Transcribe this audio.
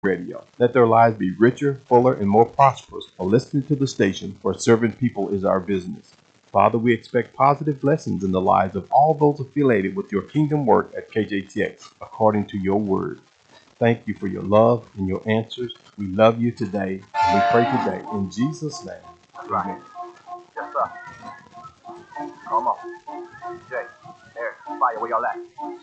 Radio. Let their lives be richer, fuller, and more prosperous for listening to the station where serving people is our business. Father, we expect positive blessings in the lives of all those affiliated with your kingdom work at KJTX, according to your word. Thank you for your love and your answers. We love you today, and we pray today in Jesus' name. That's right. Yes, sir. Come on. Jay, Eric, Fire, where y'all at?